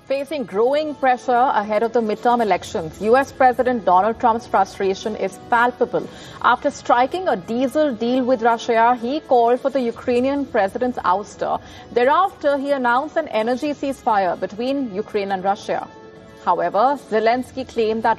Facing growing pressure ahead of the midterm elections, U.S. President Donald Trump's frustration is palpable. After striking a diesel deal with Russia, he called for the Ukrainian president's ouster. Thereafter, he announced an energy ceasefire between Ukraine and Russia. However, Zelensky claimed that